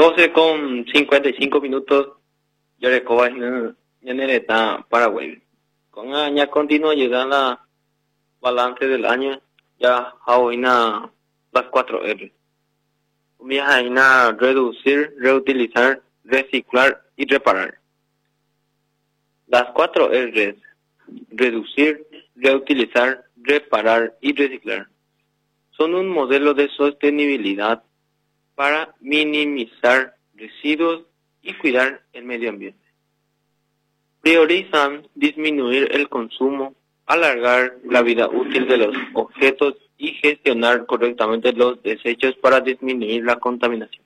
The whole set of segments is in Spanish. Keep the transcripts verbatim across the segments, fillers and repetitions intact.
doce con cincuenta y cinco minutos, yo recoba en el Paraguay. Con año continuo llegan la balance del año, ya hoy na las cuatro R. Viaja reducir, reutilizar, reciclar y reparar. Las cuatro R's: reducir, reutilizar, reparar y reciclar. Son un modelo de sostenibilidad para minimizar residuos y cuidar el medio ambiente. Priorizan disminuir el consumo, alargar la vida útil de los objetos y gestionar correctamente los desechos para disminuir la contaminación.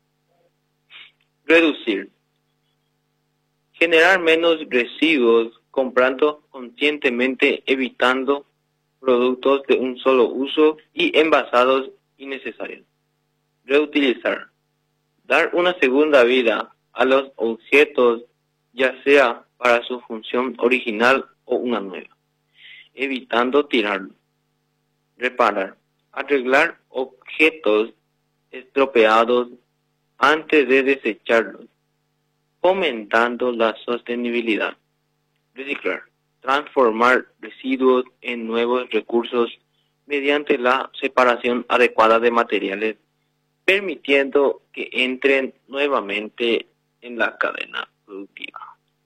Reducir. Generar menos residuos comprando conscientemente, evitando productos de un solo uso y envasados innecesarios. Reutilizar. Dar una segunda vida a los objetos, ya sea para su función original o una nueva, evitando tirarlos. Reparar. Arreglar objetos estropeados antes de desecharlos, fomentando la sostenibilidad. Reciclar. Transformar residuos en nuevos recursos mediante la separación adecuada de materiales, permitiendo que entren nuevamente en la cadena productiva.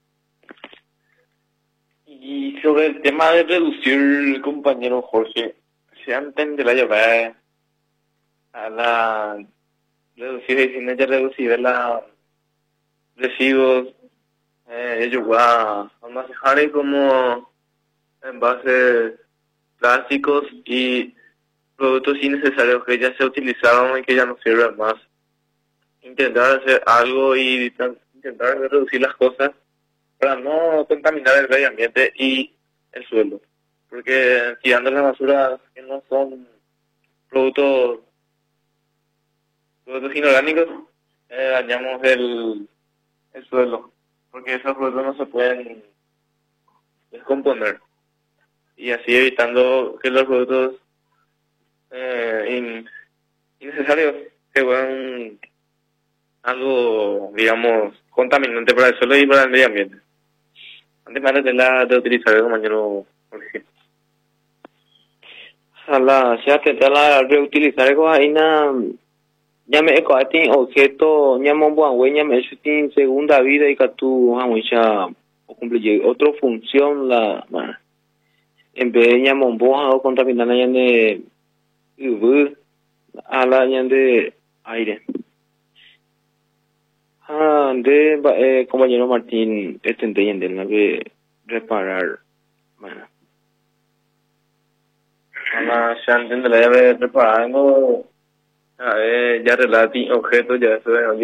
Y sobre el tema de reducir, compañero Jorge, se antes la llevar a la reducir, y sin ella reducir la residuos, eh, ellos va a manejar como envases plásticos y productos innecesarios que ya se utilizaron y que ya no sirven más. Intentar hacer algo y intentar reducir las cosas para no contaminar el medio ambiente y el suelo. Porque tirando las basuras que no son productos, productos inorgánicos, eh, dañamos el, el suelo. Porque esos productos no se pueden descomponer. Y así evitando que los productos eh, in, innecesarios se vuelvan algo, digamos, contaminante para el suelo y para el medio ambiente. Antes de la de utilizar el compañero Jorge. A la se atenta la reutilizar algo ahí na ya me eco ati objeto ñamo buan ñame eso tiene segunda vida y que tú ya o cumple otra función la ma. En vez de ñamo boja o contaminar ya de uv a la ya de aire. Ah, de eh, compañero Martín estende en el de reparar, bueno. Ana se entiende la llave reparando, a ver, ya relati objetos ya se ven